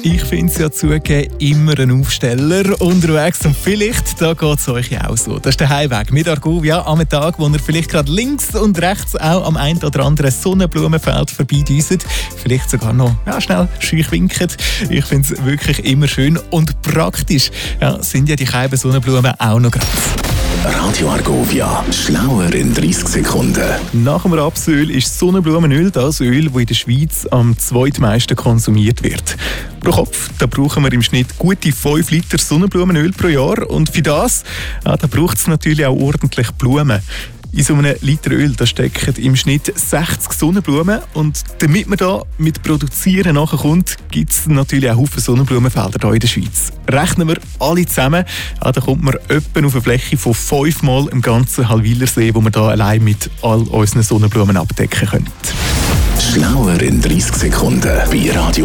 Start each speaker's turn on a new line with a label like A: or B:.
A: Ich finde es ja zugegeben immer ein Aufsteller unterwegs und vielleicht da geht es euch ja auch so. Das ist der Heimweg mit Argovia am Tag, wo ihr vielleicht gerade links und rechts auch am einen oder anderen Sonnenblumenfeld vorbeidüset. Vielleicht sogar noch schnell scheu winket. Ich finde es wirklich immer schön und praktisch. Ja, sind ja die Scheiben Sonnenblumen auch noch gratis.
B: Radio Argovia, schlauer in 30 Sekunden.
A: Nach dem Rapsöl ist Sonnenblumenöl das Öl, das in der Schweiz am zweitmeisten konsumiert wird. Pro Kopf da brauchen wir im Schnitt gute 5 Liter Sonnenblumenöl pro Jahr. Und für das da braucht es natürlich auch ordentlich Blumen. In so einem Liter Öl da stecken im Schnitt 60 Sonnenblumen. Und damit man da mit Produzieren nachkommt, gibt es natürlich auch Haufen Sonnenblumenfelder hier in der Schweiz. Rechnen wir alle zusammen, da kommt man etwa auf eine Fläche von 5-mal im ganzen Halwilersee, wo wir da allein mit all unseren Sonnenblumen abdecken können.
B: Schlauer in 30 Sekunden bei Radio